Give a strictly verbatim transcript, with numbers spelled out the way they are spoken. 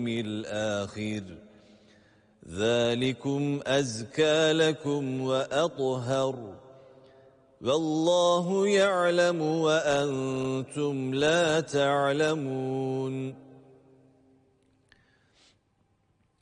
واليوم الآخر ذلكم أزكى لكم وأطهر والله يعلم وأنتم لا تعلمون